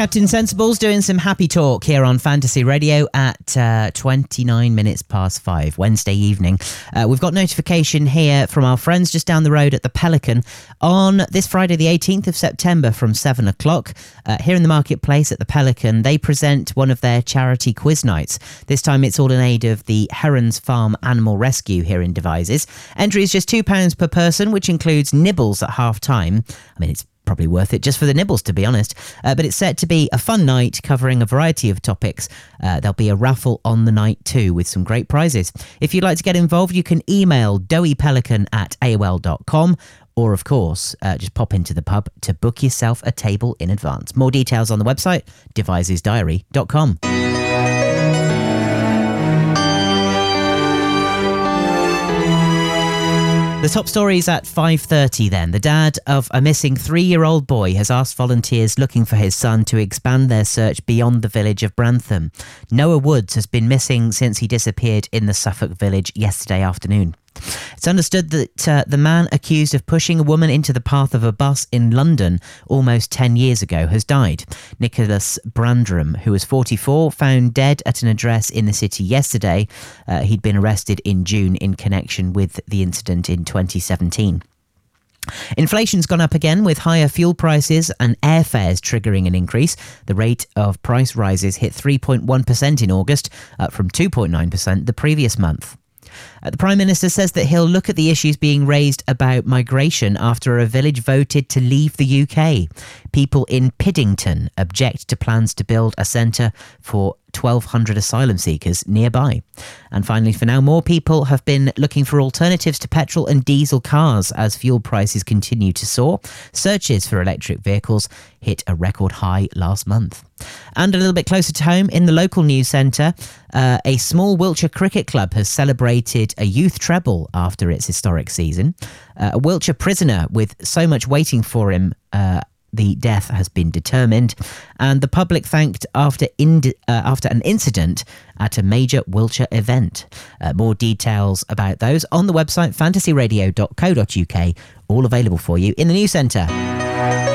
Captain Sensible's doing some happy talk here on Fantasy Radio at 29 minutes past 5, Wednesday evening. We've got notification here from our friends just down the road at the Pelican on this Friday, the 18th of September from 7 o'clock. Here in the marketplace at the Pelican, they present one of their charity quiz nights. This time it's all in aid of the Herons Farm Animal Rescue here in Devizes. Entry is just £2 per person, which includes nibbles at half time. I mean, it's probably worth it just for the nibbles, to be honest. But it's set to be a fun night covering a variety of topics. There'll be a raffle on the night too with some great prizes. If you'd like to get involved, you can email doughypelican@aol.com or, of course, just pop into the pub to book yourself a table in advance. More details on the website, devisesdiary.com. The top stories at 5:30 then. The dad of a missing 3-year-old boy has asked volunteers looking for his son to expand their search beyond the village of Brantham. Noah Woods has been missing since he disappeared in the Suffolk village yesterday afternoon. It's understood that the man accused of pushing a woman into the path of a bus in London almost 10 years ago has died. Nicholas Brandram, who was 44, found dead at an address in the city yesterday. He'd been arrested in June in connection with the incident in 2017. Inflation's gone up again with higher fuel prices and airfares triggering an increase. The rate of price rises hit 3.1% in August, up from 2.9% the previous month. The Prime Minister says that he'll look at the issues being raised about migration after a village voted to leave the UK. People in Piddington object to plans to build a centre for 1,200 asylum seekers nearby. And finally, for now, more people have been looking for alternatives to petrol and diesel cars as fuel prices continue to soar. Searches for electric vehicles hit a record high last month. And a little bit closer to home, in the local news centre, a small Wiltshire cricket club has celebrated a youth treble after its historic season. A Wiltshire prisoner with so much waiting for him, the death has been determined, and the public thanked after an incident at a major Wiltshire event. More details about those on the website fantasyradio.co.uk, all available for you in the news centre.